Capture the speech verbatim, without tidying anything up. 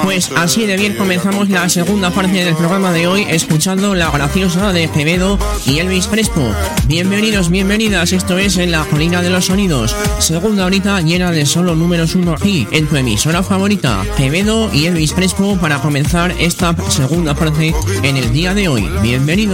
Pues así de bien comenzamos la segunda parte del programa de hoy escuchando la graciosa de Quevedo y Elvis Crespo. Bienvenidos, bienvenidas, esto es En la Colina de los Sonidos, segunda horita llena de solo números uno aquí en tu emisora favorita, Quevedo y Elvis Crespo, para comenzar esta segunda parte en el día de hoy. Bienvenidos.